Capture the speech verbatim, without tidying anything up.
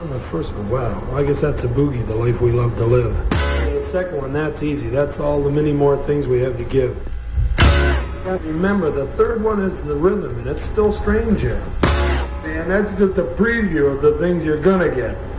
And the first one, wow. Well, I guess that's a boogie, the life we love to live. And the second one, that's easy. That's all the many more things we have to give. Remember, the third one is the rhythm, and it's still strange yet. And that's just a preview of the things you're gonna get.